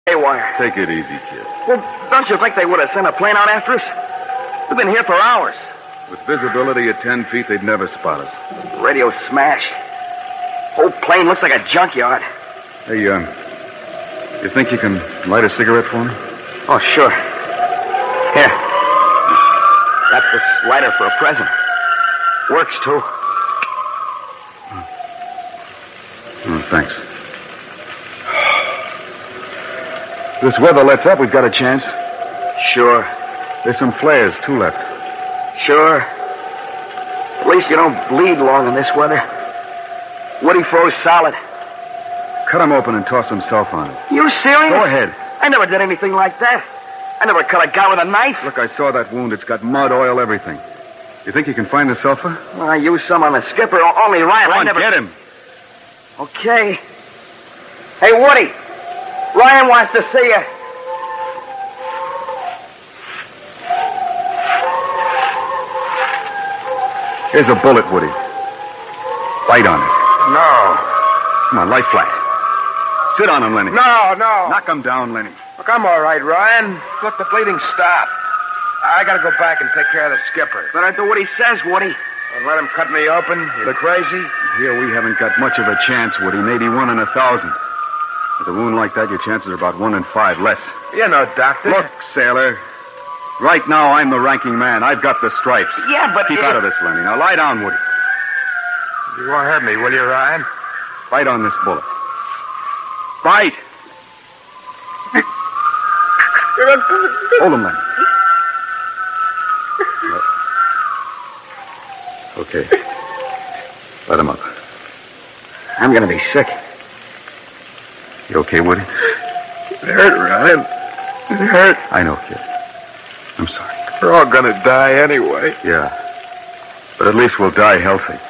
Haywire. Take it easy, kid. Well, don't you think they would have sent a plane out after us? We've been here for hours. With visibility at 10 feet, they'd never spot us. Radio smashed. Whole plane looks like a junkyard. Hey, you think you can light a cigarette for me? Oh, sure. Here. Got this lighter for a present. Works, too. Thanks. If this weather lets up, we've got a chance. Sure. There's some flares, 2 left. Sure. At least you don't bleed long in this weather. Woody froze solid. Cut him open and toss himself on it. You serious? Go ahead. I never did anything like that. I never cut a guy with a knife. Look, I saw that wound. It's got mud, oil, everything. You think you can find the sulfur? Well, I used some on the skipper. Only Ryan. Go on, get him. Okay. Hey, Woody. Ryan wants to see you. Here's a bullet, Woody. Bite on it. No. Come on, lie flat. Sit on him, Lenny. No. Knock him down, Lenny. Look, I'm all right, Ryan. Look, the bleeding stopped. I gotta go back and take care of the skipper. Better do what he says, Woody. And let him cut me open? You crazy? Here we haven't got much of a chance, Woody. Maybe 1 in 1,000. With a wound like that, your chances are about 1 in 5 less. You're no doctor. Look, sailor. Right now, I'm the ranking man. I've got the stripes. Yeah, but... Keep out of this, Lenny. Now, lie down, Woody. You won't hurt me, will you, Ryan? Bite on this bullet. Bite! Hold him, Lenny. Okay. Let him up. I'm gonna be sick. You okay, Woody? It hurt, Ryan. It hurt. I know, kid. I'm sorry. We're all gonna die anyway. Yeah. But at least we'll die healthy.